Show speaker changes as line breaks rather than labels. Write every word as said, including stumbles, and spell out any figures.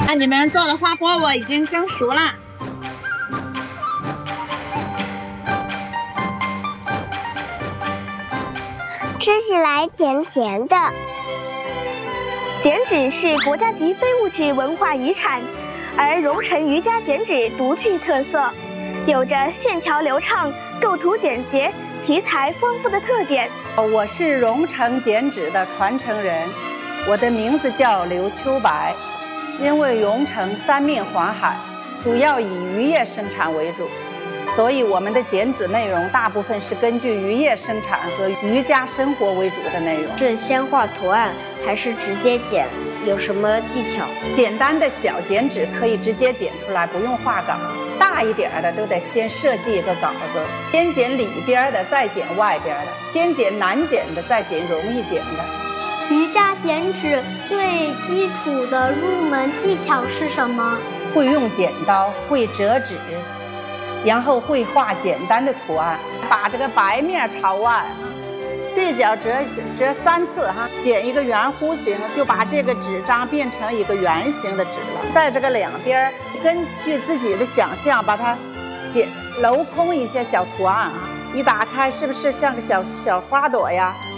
那你们做的花波我已经蒸熟了。
吃起来甜甜的。
剪纸是国家级非物质文化遗产，而蓉城余家剪纸独具特色，有着线条流畅、构图简洁、题材丰富的特点。
我是蓉城剪纸的传承人，我的名字叫刘秋白。因为蓉城三面环海，主要以渔业生产为主，所以我们的剪纸内容大部分是根据渔业生产和渔家生活为主的内容。
是先画图案还是直接剪？有什么技巧？
简单的小剪纸可以直接剪出来，不用画稿。大一点的都得先设计一个稿子，先剪里边的，再剪外边的，先剪难剪的，再剪容易剪的。
余家剪纸最基础的入门技巧是什么？
会用剪刀，会折纸，然后会画简单的图案，把这个白面朝外，对角折折三次哈，剪一个圆弧形，就把这个纸张变成一个圆形的纸了。在这个两边，根据自己的想象，把它剪镂空一些小图案啊，一打开是不是像个小小花朵呀？